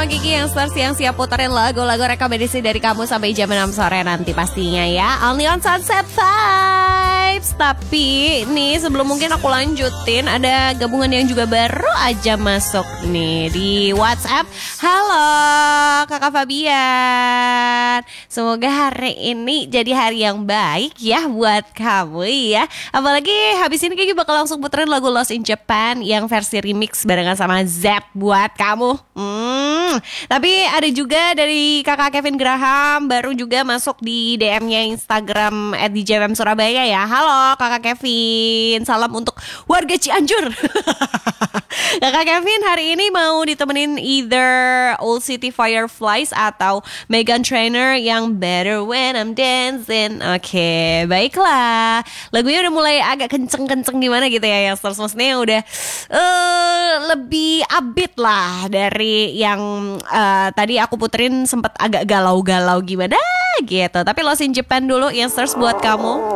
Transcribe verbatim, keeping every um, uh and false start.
sama Kiki yang stars yang siap puterin lagu-lagu rekomendasi dari kamu sampai jam enam sore nanti pastinya ya. Only on Sunset Vibes. Tapi nih sebelum mungkin aku lanjutin, ada gabungan yang juga baru aja masuk nih di WhatsApp. Halo Kakak Fabian, semoga hari ini jadi hari yang baik ya buat kamu ya. Apalagi habis ini Kiki bakal langsung puterin lagu Lost in Japan yang versi remix barengan sama Zep buat kamu. Hmm, tapi ada juga dari kakak Kevin Graham baru juga masuk di D M-nya Instagram at d j w m surabaya ya. Halo kakak Kevin, salam untuk warga Cianjur. Kakak Kevin hari ini mau ditemenin either Old City Fireflies atau Meghan Trainor yang Better When I'm Dancing. Oke, okay, baiklah. Lagunya udah mulai agak kenceng-kenceng gimana gitu ya, yang stars maksudnya udah uh, lebih upbeat lah dari yang uh, tadi aku puterin sempat agak galau-galau gimana gitu. Tapi Lost in Japan dulu yang stars buat kamu.